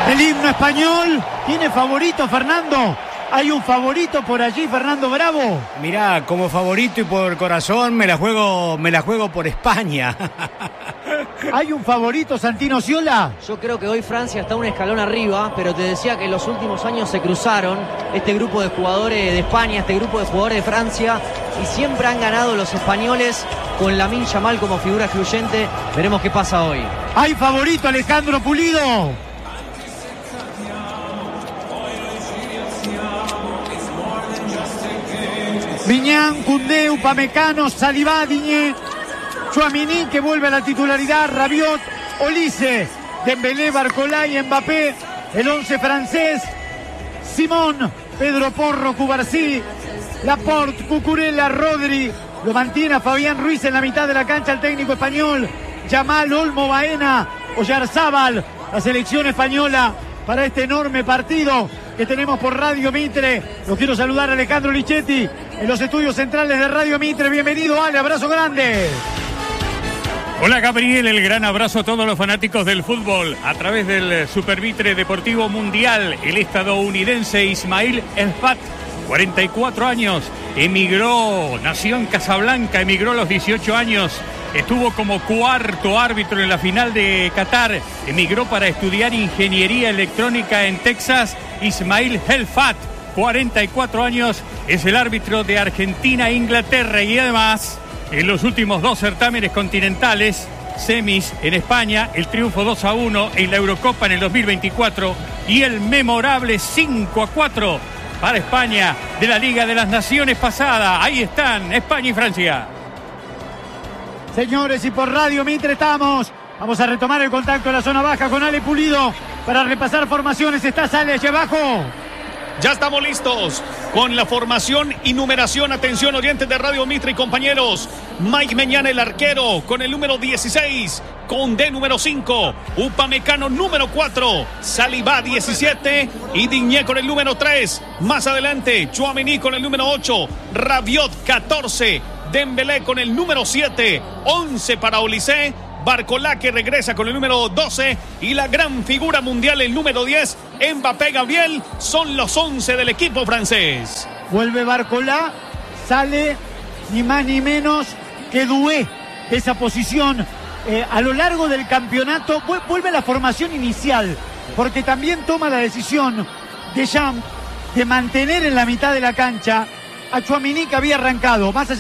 El himno español tiene favorito, Fernando. ¿Hay un favorito por allí, Fernando Bravo? Mirá, como favorito y por corazón me la juego por España. ¿Hay un favorito, Santino Sciola? Yo creo que hoy Francia está un escalón arriba, pero te decía que en los últimos años se cruzaron este grupo de jugadores de España, este grupo de jugadores de Francia, y siempre han ganado los españoles con Lamine Yamal como figura excluyente. Veremos qué pasa hoy. ¿Hay favorito, Alejandro Pulido? Viñán, Koundé, Upamecano, Saliba, Digne, Tchouaméni, que vuelve a la titularidad, Rabiot, Olise, Dembélé, Barcola y Mbappé. El 11 francés: Simón, Pedro Porro, Cubarsí, Laporte, Cucurella, Rodri. Lo mantiene a Fabián Ruiz en la mitad de la cancha el técnico español. Yamal, Olmo, Baena, Oyarzábal. La selección española para este enorme partido que tenemos por Radio Mitre. Los quiero saludar a Alejandro Lichetti en los estudios centrales de Radio Mitre. Bienvenido, Ale, abrazo grande. Hola Gabriel, el gran abrazo a todos los fanáticos del fútbol. A través del Super Mitre Deportivo Mundial, el estadounidense Ismail El-Fat, 44 años, emigró, nació en Casablanca, emigró a los 18 años, estuvo como cuarto árbitro en la final de Qatar, emigró para estudiar ingeniería electrónica en Texas. Ismail El-Fat, 44 años, es el árbitro de Argentina e Inglaterra y además en los últimos dos certámenes continentales, semis en España, el triunfo 2-1 en la Eurocopa en el 2024 y el memorable 5-4 para España de la Liga de las Naciones pasada. Ahí están, España y Francia. Señores, y por Radio Mitre estamos. Vamos a retomar el contacto en la zona baja con Ale Pulido para repasar formaciones. ¿Estás, Ale, allá abajo? Ya estamos listos con la formación y numeración. Atención, oyentes de Radio Mitre y compañeros. Mike Meñán, el arquero, con el número 16. Koundé, número 5. Upamecano, número 4. Saliba, 17. Y Digne con el número 3. Más adelante, Tchouaméni con el número 8. Rabiot, 14. Dembélé con el número 7. 11 para Olise. Barcola, que regresa con el número 12, y la gran figura mundial, el número 10, Mbappé, Gabriel, son los 11 del equipo francés. Vuelve Barcola, sale ni más ni menos que Doué de esa posición. A lo largo del campeonato vuelve a la formación inicial, porque también toma la decisión Deschamps de mantener en la mitad de la cancha a Tchouaméni, que había arrancado más allá